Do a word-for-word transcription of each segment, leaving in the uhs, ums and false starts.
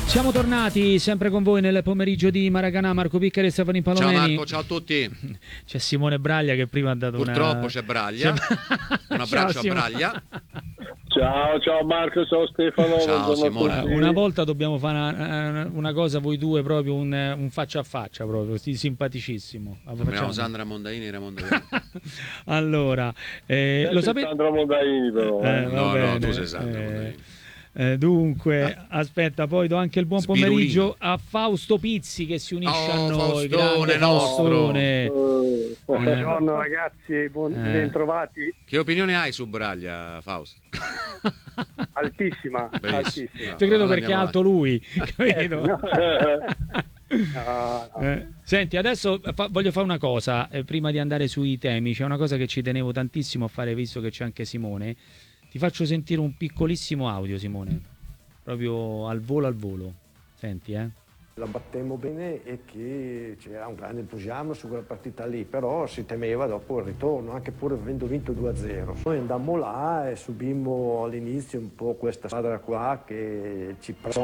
Siamo tornati sempre con voi nel pomeriggio di Maracanã. Marco Piccari e Stefano Palomeni. Ciao Marco, ciao a tutti. C'è Simone Braglia che prima ha dato Purtroppo una... Purtroppo c'è Braglia. C'è... Un abbraccio ciao, a Braglia. Ciao, ciao Marco, ciao Stefano. Ciao Simone. Una volta dobbiamo fare una, una cosa, voi due, proprio un, un faccia a faccia, proprio, simpaticissimo. Facciamo Sandra Mondaini e Raimondo. Allora, eh, eh, lo sapete? Sandra Mondaini però. Eh, no, bene, no, tu sei Sandra eh, Mondaini. Eh, dunque, ah. aspetta, poi do anche il buon Spirulino. pomeriggio a Fausto Pizzi che si unisce oh, a noi. Faustone nostro. Eh. Buongiorno ragazzi, buon, eh. bentrovati. Che opinione hai su Braglia, Fausto? Altissima, altissima. Ti credo perché è alto lui. Credo. No. No, no. Eh, senti, adesso fa, voglio fare una cosa, eh, prima di andare sui temi. C'è una cosa che ci tenevo tantissimo a fare, visto che c'è anche Simone. Ti faccio sentire un piccolissimo audio, Simone, proprio al volo al volo. Senti, eh. La battemmo bene e che c'era un grande entusiasmo su quella partita lì, però si temeva dopo il ritorno, anche pur avendo vinto due a zero. Noi andammo là e subimmo all'inizio un po' questa squadra qua che ci pressò.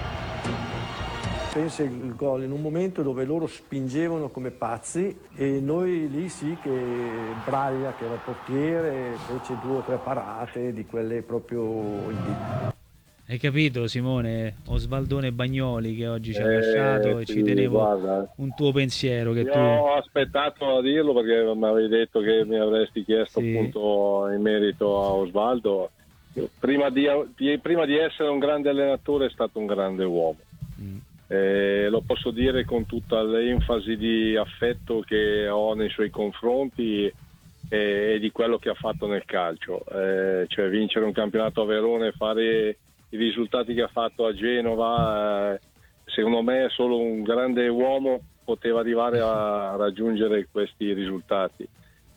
Pensa il gol in un momento dove loro spingevano come pazzi e noi lì sì che Braglia, che era il portiere, fece due o tre parate di quelle proprio... Hai capito Simone? Osvaldone Bagnoli che oggi ci ha eh, lasciato e sì, ci tenevo guarda, un tuo pensiero che io tu... ho aspettato a dirlo perché mi avevi detto che mi avresti chiesto sì. appunto in merito a Osvaldo. Prima di, prima di essere un grande allenatore è stato un grande uomo. Mm. Eh, lo posso dire con tutta l'enfasi di affetto che ho nei suoi confronti e, e di quello che ha fatto nel calcio, eh, cioè vincere un campionato a Verona e fare i risultati che ha fatto a Genova, eh, secondo me solo un grande uomo poteva arrivare a raggiungere questi risultati.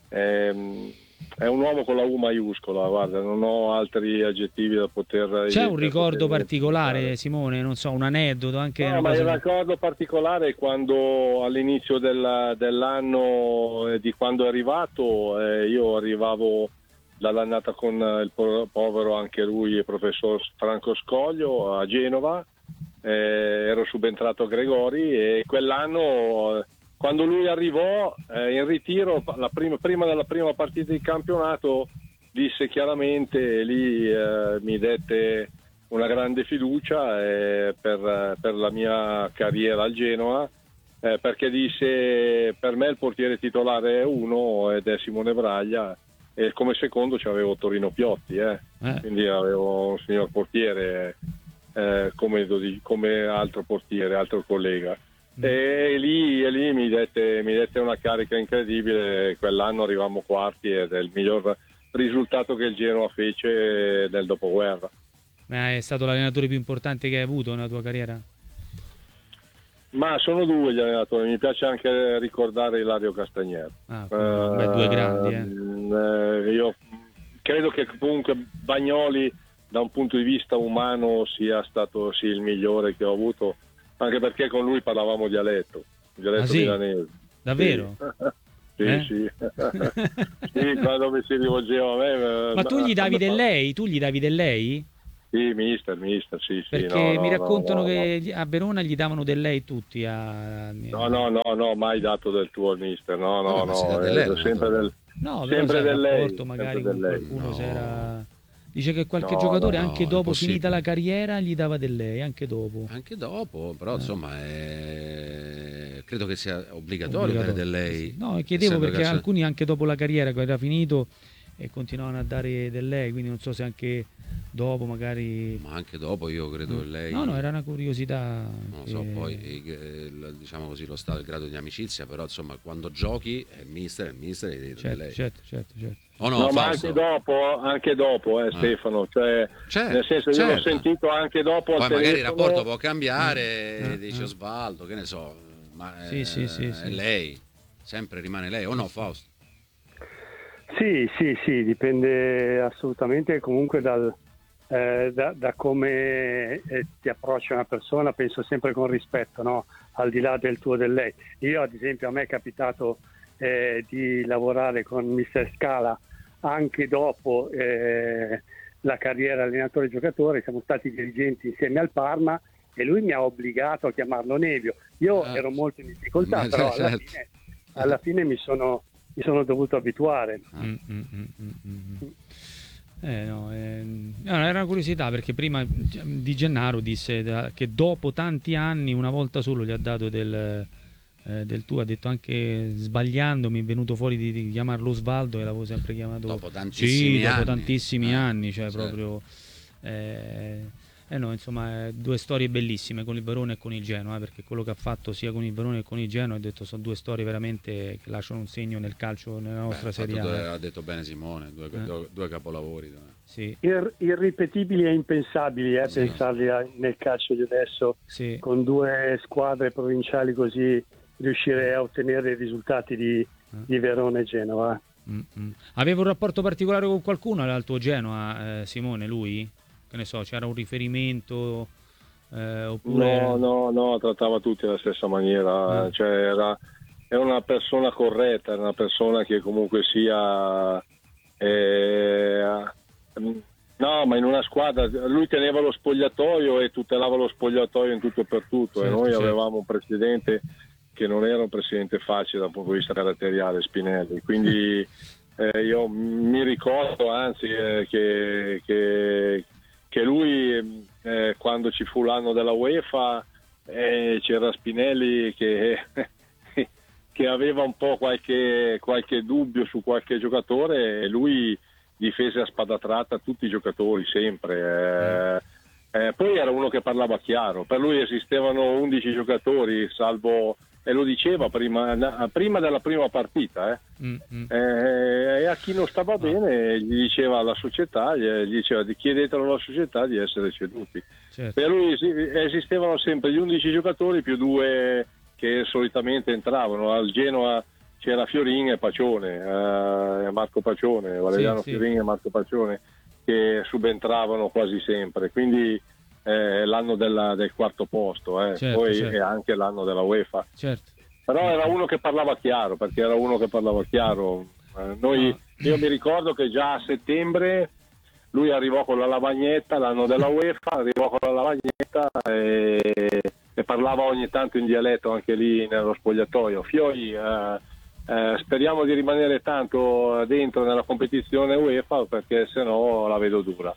Eh, È un uomo con la U maiuscola, guarda, non ho altri aggettivi da poter... C'è un ricordo particolare, Simone? Non so, un aneddoto anche... No, ma il ricordo particolare è quando all'inizio del, dell'anno, eh, di quando è arrivato, eh, io arrivavo dall'annata con il povero anche lui, il professor Franco Scoglio a Genova, eh, ero subentrato a Gregori e quell'anno... Quando lui arrivò eh, in ritiro, la prima, prima della prima partita di campionato, disse chiaramente, lì eh, mi dette una grande fiducia eh, per, per la mia carriera al Genoa, eh, perché disse per me il portiere titolare è uno ed è Simone Braglia e come secondo c'avevo Torino Piotti, eh. Eh. Quindi avevo un signor portiere eh, come, come altro portiere, altro collega. E lì, e lì mi, dette, mi dette una carica incredibile. Quell'anno arrivammo quarti ed è il miglior risultato che il Genoa fece nel dopoguerra. Ma è stato l'allenatore più importante che hai avuto nella tua carriera? Ma sono due gli allenatori, mi piace anche ricordare Ilario Castagnier. Ah, uh, beh, due grandi eh. Eh, io credo che comunque Bagnoli da un punto di vista umano sia stato sì, il migliore che ho avuto, anche perché con lui parlavamo dialetto, dialetto ah, sì? milanese. Davvero? Sì, eh? sì. Sì, quando mi si rivolgeva a me... Ma tu gli davi del lei? Tu gli davi del lei? Sì, mister, mister, sì, sì. Perché no, mi no, raccontano no, che no. a Verona gli davano del lei tutti. A... No, no, no, no, mai dato del tuo al mister, no, no, no, no eh, lei, sempre del... No, sempre del lei, magari sempre del lei. Qualcuno No. c'era... Dice che qualche No, giocatore no, anche no, dopo impossibile. finita la carriera gli dava del lei, anche dopo. Anche dopo, però Eh. insomma è... credo che sia obbligatorio, Obbligatorio, dare del lei. sì. No, chiedevo essendo perché calcio- alcuni anche dopo la carriera che era finito e continuavano a dare del lei, quindi non so se anche dopo magari... Ma anche dopo io credo che lei... No, no, era una curiosità. Non lo so, che- poi eh, il- diciamo così lo stato, il grado di amicizia, però insomma quando giochi è il mister, è il mister e Certo, lei. certo, certo, certo. O no, No, ma Fausto? anche dopo, anche dopo, eh, Ah. Stefano, cioè, Certo, nel senso io certo. l'ho sentito anche dopo al Poi magari il telefono. rapporto può cambiare, Eh, dice eh. Osvaldo, che ne so, ma Sì, eh, sì, sì, è sì. lei, sempre rimane lei, o no Fausto? Sì, sì, sì, dipende assolutamente comunque dal, eh, da, da come eh, ti approccia una persona, penso sempre con rispetto, no? Al di là del tuo e del lei. Io ad esempio a me è capitato eh, di lavorare con mister Scala anche dopo eh, la carriera allenatore-giocatore, siamo stati dirigenti insieme al Parma e lui mi ha obbligato a chiamarlo Nevio. Io Ah. ero molto in difficoltà, Ma però alla certo. fine, alla fine mi sono, mi sono dovuto abituare. Mm, mm, mm, mm, mm. Eh, no, eh, no, era una curiosità perché prima Di Gennaro disse da- che dopo tanti anni una volta solo gli ha dato del, eh, del tu, ha detto anche sbagliando mi è venuto fuori di, di chiamarlo Osvaldo e l'avevo sempre chiamato Dopo tantissimi sì, dopo anni. tantissimi Eh, anni, cioè certo. proprio eh, eh no, insomma, eh, due storie bellissime con il Verona e con il Genoa, eh, perché quello che ha fatto sia con il Verona che con il Genoa, ho detto, sono due storie veramente che lasciano un segno nel calcio, nella nostra Beh, Serie fatto A. due- eh. ha detto bene Simone, due, Eh. due- due capolavori. dai. Sì, Ir- irripetibili e impensabili, eh, Sì. pensarli a- nel calcio di adesso, sì. con due squadre provinciali così, riuscire a ottenere i risultati di, di Verona e Genova. Mm, mm. Aveva un rapporto particolare con qualcuno al tuo Genoa, eh, Simone, lui? Che ne so, c'era un riferimento eh, oppure... No, no, no, trattava tutti alla stessa maniera, Ah. cioè era, era una persona corretta, era una persona che comunque sia... eh, no, ma in una squadra, lui teneva lo spogliatoio e tutelava lo spogliatoio in tutto e per tutto, Certo, e noi certo. avevamo un presidente che non era un presidente facile dal punto di vista caratteriale, Spinelli, quindi eh, io mi ricordo anzi eh, che, che, che lui eh, quando ci fu l'anno della UEFA eh, c'era Spinelli che, che aveva un po' qualche, qualche dubbio su qualche giocatore e lui difese a spada tratta tutti i giocatori sempre. Eh, eh, poi era uno che parlava chiaro, per lui esistevano undici giocatori, salvo, e lo diceva prima, na- prima della prima partita, eh. Mm, mm. Eh, e a chi non stava bene gli diceva alla società, gli gli diceva di chiedetelo alla società di essere ceduti. Certo. Per lui esi- esistevano sempre gli undici giocatori più due che solitamente entravano. Al Genoa c'era Fiorin e Pacione, eh, Marco Pacione, Valeriano Sì, sì. Fiorin e Marco Pacione, che subentravano quasi sempre, quindi eh, l'anno della- del quarto posto, eh. Certo, Poi certo. è anche l'anno della UEFA. Certo. Però era uno che parlava chiaro, perché era uno che parlava chiaro. Eh, noi, Ah. io mi ricordo che già a settembre lui arrivò con la lavagnetta, l'anno della UEFA, arrivò con la lavagnetta e, e parlava ogni tanto in dialetto anche lì nello spogliatoio. Fioi, eh, eh, speriamo di rimanere tanto dentro nella competizione UEFA perché sennò la vedo dura.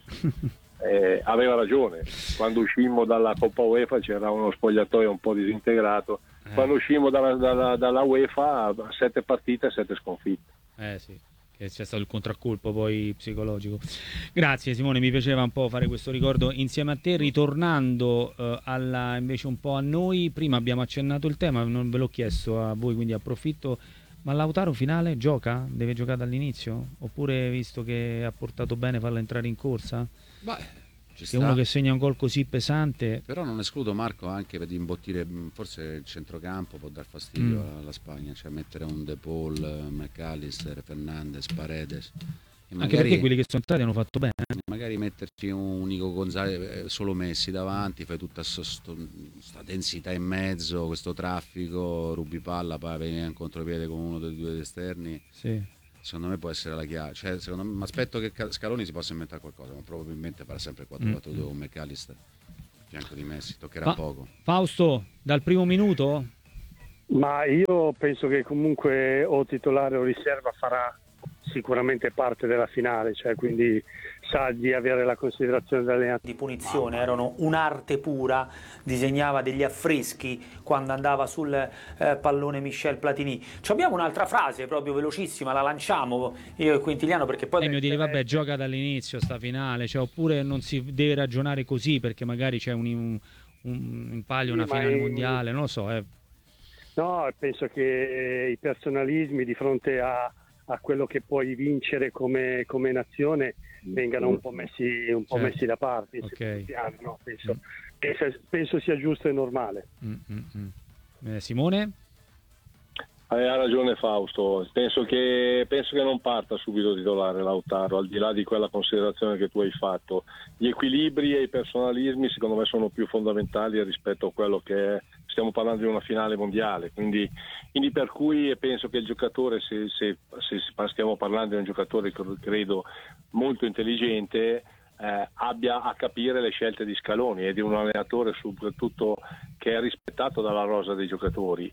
Eh, aveva ragione, quando uscimmo dalla Coppa UEFA c'era uno spogliatoio un po' disintegrato, Eh. quando uscimmo dalla, dalla, dalla UEFA sette partite, sette sconfitte. Eh sì, che c'è stato il contraccolpo poi psicologico. Grazie Simone, mi piaceva un po' fare questo ricordo insieme a te. Ritornando eh, alla, invece un po' a noi, prima abbiamo accennato il tema, non ve l'ho chiesto a voi, quindi approfitto. Ma Lautaro finale gioca? Deve giocare dall'inizio? Oppure visto che ha portato bene farla entrare in corsa? Beh, ci Che sta. uno che segna un gol così pesante... Però non escludo Marco anche per imbottire, mh, forse il centrocampo può dar fastidio Mm. alla Spagna, cioè mettere un De Paul, McAllister, Fernandes, Paredes. E Anche perché quelli che sono entrati hanno fatto bene. eh. magari metterci un Nico Gonzalez, eh, solo Messi davanti, fai tutta questa densità in mezzo, questo traffico, rubi palla, poi vieni in contropiede con uno dei due esterni. Sì. Secondo me può essere la chiave, cioè, secondo me, mi aspetto che Ca- Scaloni si possa inventare qualcosa, ma probabilmente farà sempre quattro quattro due con McAllister a fianco di Messi, toccherà Fa- poco. Fausto, dal primo minuto? Ma io penso che comunque o titolare o riserva farà sicuramente parte della finale, cioè quindi sa di avere la considerazione dell'allenatore. Di punizione erano un'arte pura, disegnava degli affreschi quando andava sul eh, pallone Michel Platini. Ci abbiamo un'altra frase proprio velocissima, la lanciamo io e Quintiliano perché poi... E mi dire vabbè gioca dall'inizio sta finale, cioè, oppure non si deve ragionare così perché magari c'è un, un, un impaglio, una Sì, ma finale in- mondiale, non lo so. Eh. No, penso che i personalismi di fronte a, a quello che puoi vincere come, come nazione vengano un po' messi, un po' Certo. messi da parte. Ok. Piano, no? penso, penso, penso sia giusto e normale. Mm, mm, mm. Eh, Simone? Eh, ha ragione Fausto, penso che, penso che non parta subito titolare Lautaro, al di là di quella considerazione che tu hai fatto. Gli equilibri e i personalismi secondo me sono più fondamentali rispetto a quello che è, stiamo parlando di una finale mondiale, quindi, quindi per cui penso che il giocatore, se, se, se stiamo parlando di un giocatore credo molto intelligente, eh, abbia a capire le scelte di Scaloni e di un allenatore soprattutto che è rispettato dalla rosa dei giocatori.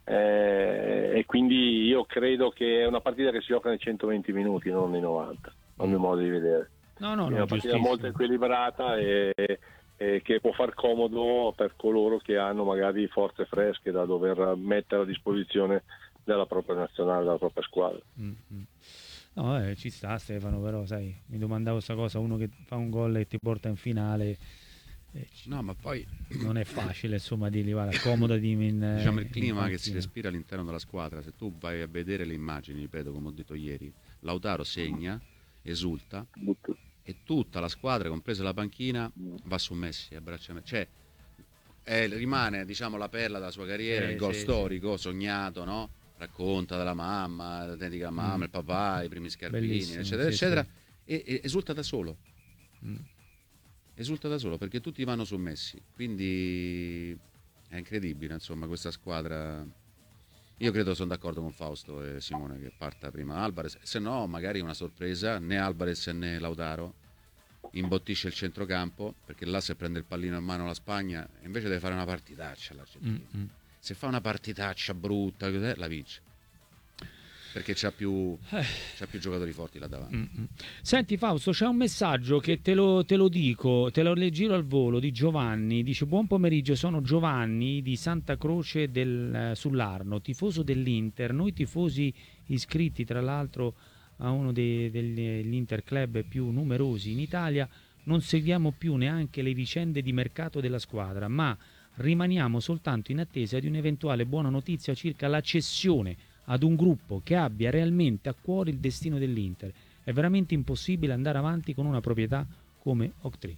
Eh, e quindi io credo che è una partita che si gioca nei centoventi minuti, non nei novanta, a mio modo di vedere. No, no, è no, una partita molto equilibrata e, e che può far comodo per coloro che hanno magari forze fresche da dover mettere a disposizione della propria nazionale, della propria squadra. Mm-hmm. No, eh, ci sta Stefano, però sai, mi domandavo questa cosa, uno che fa un gol e ti porta in finale. Eh, no, ma poi non è facile, insomma, di arrivare accomodati in, diciamo il clima in che si respira all'interno della squadra. Se tu vai a vedere le immagini, ripeto, come ho detto ieri, Lautaro segna, esulta e tutta la squadra, compresa la panchina, va su Messi, abbraccia Messi. Cioè, è, rimane, diciamo, la perla della sua carriera, eh, il gol sì, storico, sì. Sognato, no? Racconta della mamma, la dedica alla mamma, mm. il papà, i primi scarpini, bellissimo, eccetera, sì, eccetera, sì. E, e esulta da solo. Mm. Esulta da solo perché tutti vanno su Messi, quindi è incredibile, insomma, questa squadra. Io credo, sono d'accordo con Fausto e Simone, che parta prima Alvarez, se no magari una sorpresa, né Alvarez né Lautaro, imbottisce il centrocampo, perché là se prende il pallino in mano la Spagna invece deve fare una partitaccia l'Argentina. Mm-hmm. Se fa una partitaccia brutta la vince, perché c'ha più, c'ha più giocatori forti là davanti. Mm-hmm. Senti Fausto, c'è un messaggio che te lo, te lo dico, te lo leggero al volo, di Giovanni. Dice: buon pomeriggio, sono Giovanni di Santa Croce del, eh, sull'Arno, tifoso dell'Inter. Noi tifosi iscritti tra l'altro a uno dei, degli Inter club più numerosi in Italia non seguiamo più neanche le vicende di mercato della squadra, ma rimaniamo soltanto in attesa di un'eventuale buona notizia circa la cessione ad un gruppo che abbia realmente a cuore il destino dell'Inter. È veramente impossibile andare avanti con una proprietà come Octree.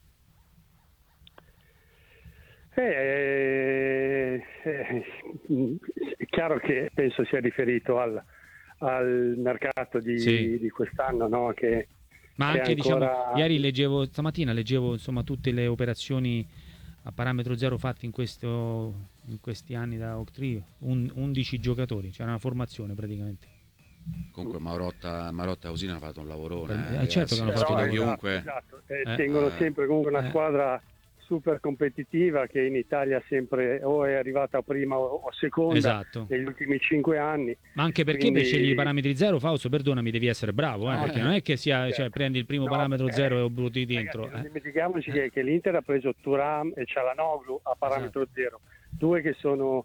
Eh, eh, è chiaro che penso sia riferito al, al mercato di, sì. di quest'anno, no? Che, ma che anche ancora... diciamo, ieri leggevo, stamattina leggevo insomma tutte le operazioni a parametro zero fatti in, questo, in questi anni da Octree, un, undici giocatori, c'era una formazione praticamente. Comunque Marotta, Marotta e Ausina hanno fatto un lavorone, eh, certo che hanno fatto da chiunque. Esatto, eh, eh, tengono eh, sempre comunque una eh. squadra super competitiva che in Italia sempre o è arrivata prima o seconda, esatto, negli ultimi cinque anni. Ma anche perché quindi... per scegliere i parametri zero, Fausto, perdonami, devi essere bravo, eh, no, perché eh. non è che sia, cioè, prendi il primo no, parametro eh, zero e lo butti dentro. Ragazzi, eh. non dimentichiamoci eh. che, che l'Inter ha preso Thuram e Çalhanoğlu a parametro esatto. zero, due che sono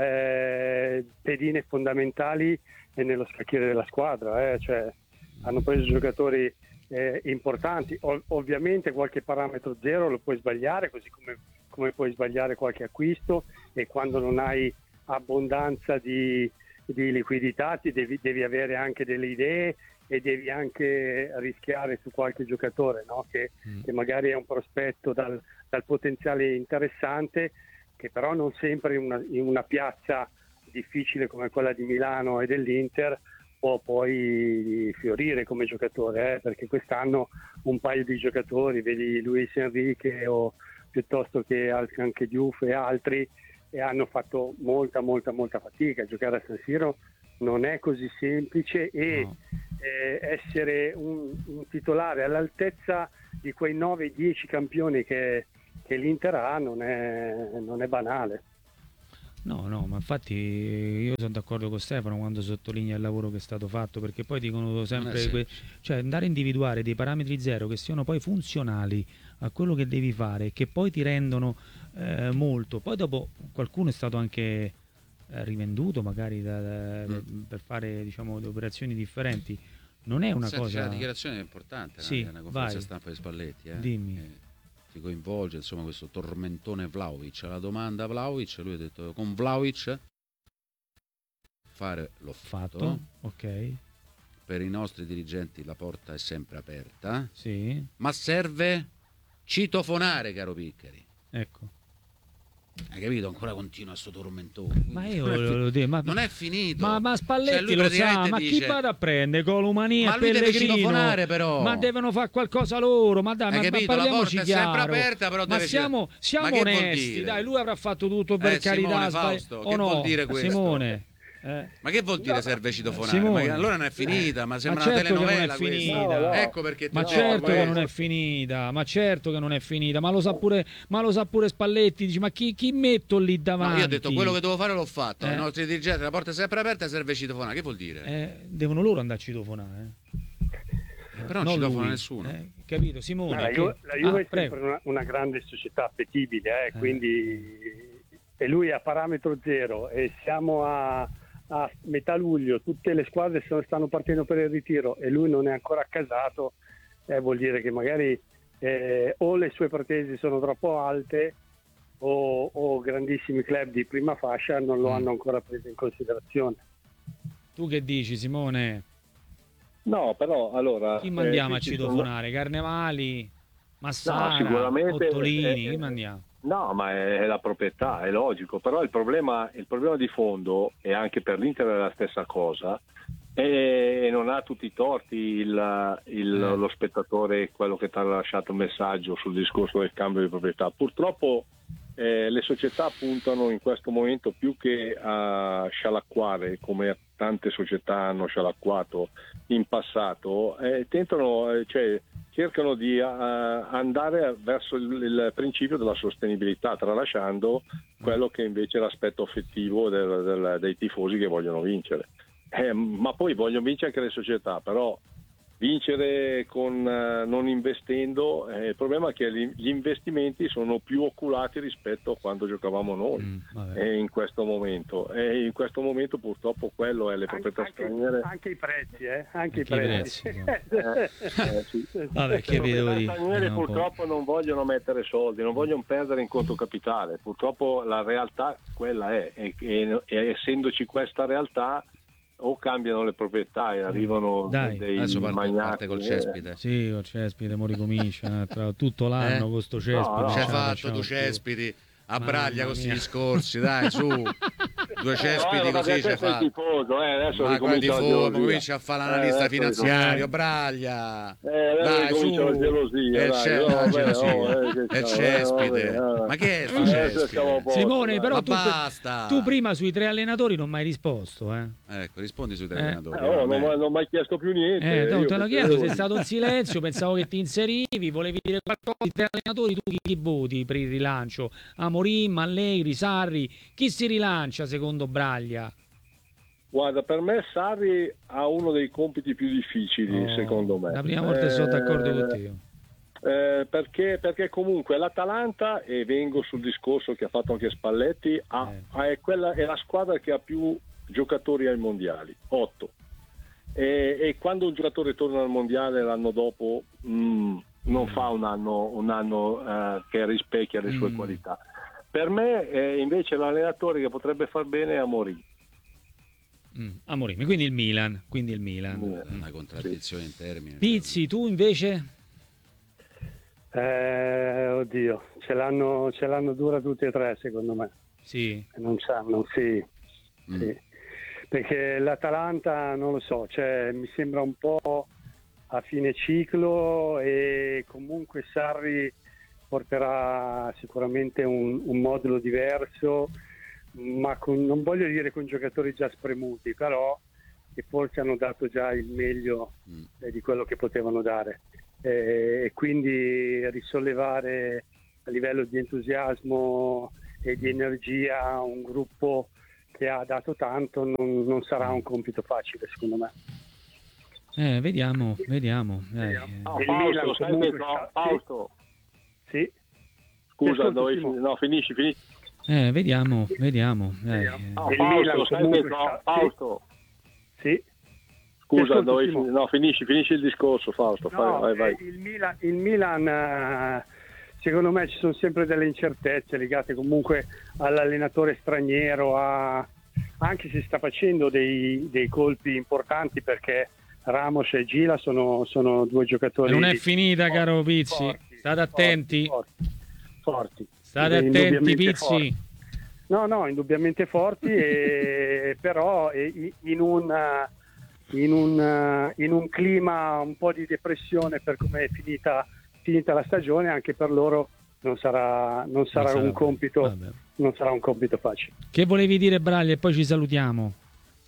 eh, pedine fondamentali nello scacchiere della squadra, eh, cioè hanno preso giocatori Eh, importanti. Ov- ovviamente qualche parametro zero lo puoi sbagliare, così come, come puoi sbagliare qualche acquisto, e quando non hai abbondanza di, di liquidità ti devi, devi avere anche delle idee e devi anche rischiare su qualche giocatore, no? che, mm. che magari è un prospetto dal, dal potenziale interessante, che però non sempre in una, in una piazza difficile come quella di Milano e dell'Inter può poi fiorire come giocatore, eh? perché quest'anno un paio di giocatori, vedi Luis Enrique o piuttosto che anche Diouf e altri, e hanno fatto molta molta molta fatica. Giocare a San Siro non è così semplice e no. eh, essere un, un titolare all'altezza di quei nove dieci campioni che, che l'Inter ha non è, non è banale. No, no, ma infatti io sono d'accordo con Stefano quando sottolinea il lavoro che è stato fatto, perché poi dicono sempre, que- cioè andare a individuare dei parametri zero che siano poi funzionali a quello che devi fare, che poi ti rendono eh, molto. Poi dopo qualcuno è stato anche eh, rivenduto magari da, da, mm. per fare, diciamo, operazioni differenti. Non è una Senti, cosa... C'è una dichiarazione importante, sì, no? Una conferenza vai. stampa di Spalletti. Eh? Dimmi. Eh. Ti coinvolge, insomma, questo tormentone Vlahovic. La domanda a Vlahovic, lui ha detto: con Vlahovic fare l'ho fatto, fatto, ok. Per i nostri dirigenti la porta è sempre aperta, sì. Ma serve citofonare, caro Piccari. Ecco. Hai capito? Ancora continua sto tormentone. Ma io lo, lo dico, ma, non è finito. Ma, ma Spalletti cioè, lo sa, ma dice, chi vada a prendere Colomania e Pellegrino? Però. Ma devono fare qualcosa loro, ma dai, ma, ma parliamoci la chiaro. È sempre aperta, però ma deve siamo, siamo ma onesti, dai, lui avrà fatto tutto per eh, carità, Simone, Fausto, o che no? vuol dire questo? Simone. Eh. Ma che vuol dire no, serve citofonare? Simone, ma allora non è finita, ma sembra ma certo una telenovela che non è finita. No, no. Ecco perché ma no, certo no, che non è finita, ma certo che non è finita, ma lo sa pure, ma lo sa pure Spalletti, dice, ma chi, chi metto lì davanti? No, io ho detto quello che devo fare l'ho fatto, eh. i nostri dirigenti, la porta è sempre aperta, serve citofonare, che vuol dire? Eh, devono loro andare a citofonare. Eh. Però non citofona nessuno. Eh, capito, Simone? No, la che... Juve, la Juve ah, è sempre una, una grande società appetibile, eh, quindi e lui è a parametro zero e siamo a a metà luglio, tutte le squadre stanno partendo per il ritiro e lui non è ancora accasato, eh, vuol dire che magari eh, o le sue pretese sono troppo alte o, o grandissimi club di prima fascia non lo mm. hanno ancora preso in considerazione. Tu che dici, Simone? No, però allora... Chi mandiamo eh, a citofonare? Sono... Carnevali? Massara? No, sicuramente, Ottolini? eh, Chi mandiamo? No, ma è la proprietà, è logico, però il problema, il problema di fondo, e anche per l'Inter è la stessa cosa, e non ha tutti i torti il, il, eh. lo spettatore, quello che ti ha lasciato il messaggio sul discorso del cambio di proprietà. Purtroppo eh, le società puntano in questo momento più che a scialacquare, come tante società hanno scialacquato in passato, eh, tentano, eh, cioè cercano di uh, andare verso il, il principio della sostenibilità, tralasciando quello che invece è l'aspetto affettivo del, del, dei tifosi che vogliono vincere. Eh, ma poi vogliono vincere anche le società, però vincere con uh, non investendo, eh, il problema è che gli, gli investimenti sono più oculati rispetto a quando giocavamo noi mm, eh, in questo momento e in questo momento purtroppo quello è le proprietà anche, straniere, anche i prezzi eh? anche, anche i prezzi, prezzi eh, eh, sì. Vabbè, che le proprietà straniere no, purtroppo non vogliono mettere soldi, non vogliono perdere in conto capitale, purtroppo la realtà quella è e, e, e essendoci questa realtà o cambiano le proprietà e arrivano Dai, dei adesso parte, magnati parte col cespite. Sì, col cespite, mo ricomincia tra tutto l'anno eh? con sto cespite. No, no. C'hai ciao, fatto ciao, tu cespiti a braglia con questi discorsi, dai, su. Due Eh, cespiti no, così c'è fatto. Tifoso, eh, adesso ma qua tifoso, comincia a fare l'analista eh, finanziario, braglia. Eh, dai, su. la gelosia, è dai, ce- no, la vabbè, gelosia. oh, eh, che È ciao, cespite. eh, vabbè, ma che è sto eh, cespite? Simone, però ma tu, basta. tu prima sui tre allenatori non mi hai risposto, eh? Ecco, rispondi sui tre Eh. allenatori. Eh, oh, non non ho mai chiesto più niente. Eh, no, io te l'ho pensavo- chiesto, sei stato in silenzio, pensavo che ti inserivi, volevi dire qualcosa. I tre allenatori, tu chi, chi voti per il rilancio? Amorim, Allegri, Sarri, chi si rilancia secondo Braglia? Guarda, per me Sarri ha uno dei compiti più difficili, Oh, secondo me. La prima volta che sono d'accordo con te. Eh, perché, perché comunque l'Atalanta, e vengo sul discorso che ha fatto anche Spalletti, ha, Eh. ha- è, quella, è la squadra che ha più giocatori ai mondiali, otto. E, e quando un giocatore torna al mondiale l'anno dopo mm, non fa un anno, un anno eh, che rispecchia le sue Mm. qualità. Per me eh, invece l'allenatore che potrebbe far bene è Amorim. Mm, Amorim, quindi il Milan, quindi il Milan. Mm. Una contraddizione in termini. Pizzi, tu invece? Eh, oddio, ce l'hanno, ce l'hanno dura tutti e tre secondo me. Sì. Non sanno, sì, Mm. sì. Perché l'Atalanta non lo so, cioè, mi sembra un po' a fine ciclo e comunque Sarri porterà sicuramente un, un modulo diverso, ma con, non voglio dire con giocatori già spremuti, però che forse hanno dato già il meglio Mm. eh, di quello che potevano dare. Eh, e quindi risollevare a livello di entusiasmo e di energia un gruppo che ha dato tanto non, non sarà un compito facile secondo me. Eh, vediamo, vediamo. Eh, No, No, il Fausto, Milan stai comunque dentro, sta- Fausto, Sì, scusa, ascolto, dove- Simo. no, finisci, finisci. eh, vediamo, vediamo. Eh, Vediamo. eh. No, Il Fausto, Milan stai comunque dentro, sta- Fausto, sì. scusa, ascolto, dove- Simo. no, finisci, finisci il discorso, Fausto, fai, No, vai, vai. eh, il Milan, il Milan eh, secondo me ci sono sempre delle incertezze legate comunque all'allenatore straniero, a- anche se sta facendo dei, dei colpi importanti perché Ramos e Gila sono, sono due giocatori. Non è finita, forti, caro Pizzi. forti, State attenti. Forti, forti. State Eh, attenti, indubbiamente Pizzi. forti. No, no, indubbiamente forti, e, però eh, in un, in, un, in un clima un po' di depressione per come è finita, finita la stagione, anche per loro non sarà, non sarà sarà- un compito vabbè. non sarà un compito facile. Che volevi dire, Braglia? E poi ci salutiamo.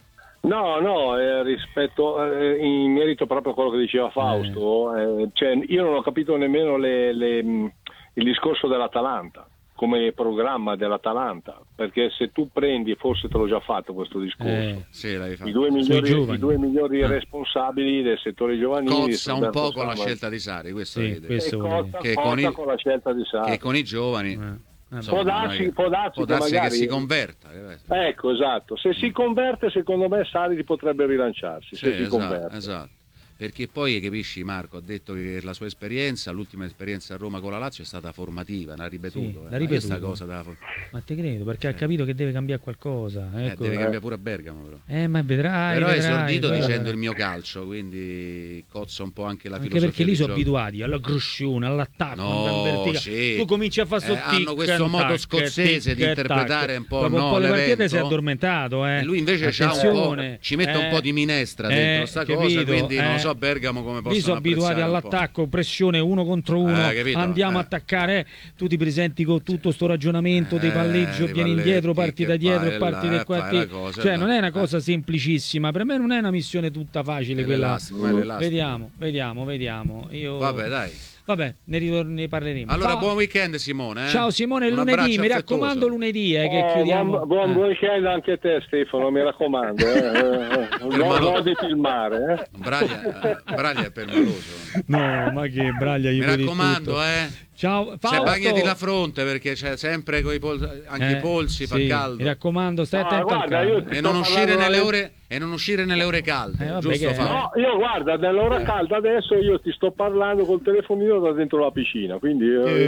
No, no, eh, rispetto eh, in merito proprio a quello che diceva Fausto, eh, cioè, io non ho capito nemmeno le, le, mh, il discorso dell'Atalanta come programma dell'Atalanta, perché se tu prendi, forse te l'ho già fatto questo discorso, Eh, sì, l'hai fatto. i due migliori, i due migliori Eh. responsabili del settore giovanile Cozza un po' con la Samba. scelta di Sarri, questo Sì, vede. questo E vuol dire. Costa, Che Costa con il- con la scelta di Sarri. Che con i giovani Eh, insomma, Può darsi- non è che- può darsi che che, magari- si converta. eh. Ecco, esatto. Se si converte, secondo me Sarri potrebbe rilanciarsi. Sì, se si esatto, converte. esatto. Perché poi, capisci, Marco ha detto che la sua esperienza, l'ultima esperienza a Roma con la Lazio è stata formativa, l'ha ripetuto. Sì, eh. l'ha ripetuto. Questa cosa da... Ma te credo, perché ha capito che deve cambiare qualcosa. eh, Ecco. deve cambiare pure a Bergamo però. Eh, ma vedrai. Però è vedrai, esordito guarda. dicendo il mio calcio, quindi cozza un po' anche la Anche filosofia perché lì di sono gioco. abituati alla gruscione, all'attacco, No, alla verticale. sì. Tu cominci a fare Eh, sto hanno tic questo and modo tac, scozzese tic di and interpretare tac. un po', Dopo no, un po' le partite l'evento. si è addormentato, eh. E lui invece c'ha un po', Attenzione, ci mette un eh, po' di minestra eh, dentro sta cosa, capito, quindi non eh. so Bergamo come possono Lì sono abituati apprezzare un po'. all'attacco, pressione uno contro uno, Eh, capito? andiamo Eh. a attaccare, eh. Tu ti presenti con tutto sto ragionamento dei Eh, palleggio, dei vieni palleggi, indietro, parti che da dietro, fai parti là, da qua, fai ti- la cosa, cioè là. non è una Eh. cosa semplicissima, per me non è una missione tutta facile È quella. l'elastico, è l'elastico. Vediamo, vediamo, vediamo. Io... Vabbè, dai. Vabbè, ne, ritor- ne parleremo. Allora, Fa- buon weekend Simone. eh. Ciao Simone, Un lunedì, abbraccio mi raccomando affettuoso. lunedì eh, che Oh, chiudiamo. buon, buon Eh. weekend anche a te Stefano, mi raccomando. Eh. Eh, Per Non Malo- godi filmare. Eh. Braglia, eh, Braglia è permaloso. No, ma che braglia io Mi raccomando, eh. Ciao, Se Fausto. bagnati la fronte perché c'è sempre coi pol- anche Eh, i polsi, fa sì, caldo. Mi raccomando, stai No, attento al guarda, caldo. io- E sto non, uscire parlando nelle alle- ore, e non uscire nelle ore calde, Eh, vabbè, giusto che- Fabio? No, io guarda, nell'ora Eh. calda adesso io ti sto parlando col telefonino da dentro la piscina, quindi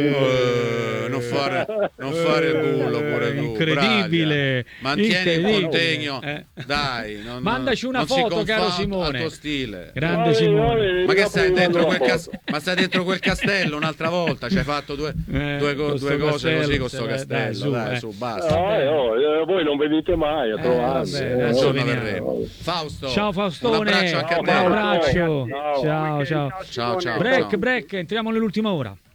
eh, Eh, non fare, non fare il bullo pure tu. Incredibile, Braglia. Mantieni incredibile. il contegno, Eh. dai. Non, Mandaci una non si foto, caro confà Simone. al tuo stile. Grande Vabbè, Simone. vabbè, Ma che dopo stai vi dentro mando quel, la cas- foto. ma stai dentro quel castello un'altra volta? Ci hai fatto due, Eh, due, co- con due sto cose castello, così con sto dai, castello. su, Dai, eh. su, basta. No, eh, oh, eh, voi non venite mai a trovarmi. vabbè, eh, adesso Un giorno veniamo. verremo. Fausto, Ciao Faustone. un abbraccio anche a Un te. Ciao, abbraccio. Ciao. Ciao, ciao. Ciao, ciao. Break, ciao. break, entriamo nell'ultima ora.